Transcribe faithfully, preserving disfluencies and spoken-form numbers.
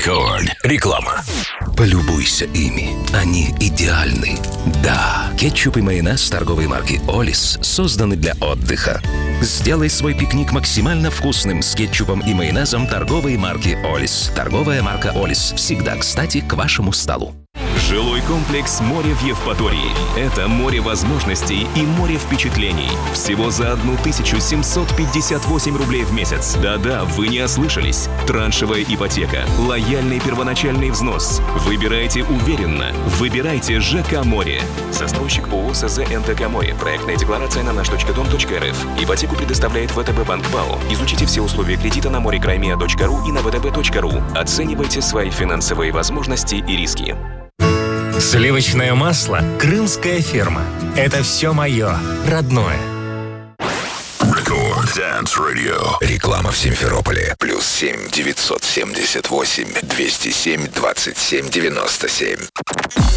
Рекорд. Реклама. Полюбуйся ими. Они идеальны. Да, кетчуп и майонез торговой марки «Олис» созданы для отдыха. Сделай свой пикник максимально вкусным с кетчупом и майонезом торговой марки «Олис». Торговая марка «Олис» всегда кстати к вашему столу. Жилой комплекс «Море» в Евпатории. Это море возможностей и море впечатлений. Всего за тысячу семьсот пятьдесят восемь рублей в месяц. Да-да, вы не ослышались. Траншевая ипотека, лояльный первоначальный взнос. Выбирайте уверенно. Выбирайте ЖК «Море». Застройщик ООО СЗ НТК «Море». Проектная декларация на наш точка дом точка эр эф. Ипотеку предоставляет ВТБ Банк БАО. Изучите все условия кредита на море-краймия точка ру и на вэ тэ бэ точка ру. Оценивайте свои финансовые возможности и риски. Сливочное масло «Крымская ферма». Это все мое, родное. Рекорд Dance Radio. Реклама в Симферополе. Плюс семь девятьсот семьдесят восемь двести семь двадцать семь девяносто семь.